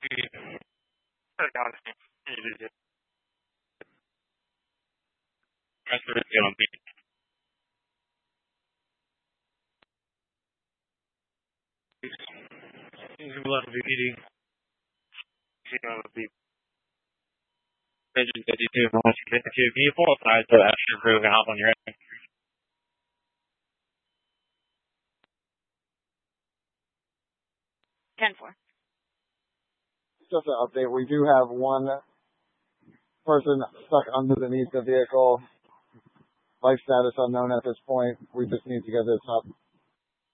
Can you pull aside so extra crew can hop on your end? 10-4. Just an update. We do have one person stuck underneath the vehicle. Life status unknown at this point. We just need to get this up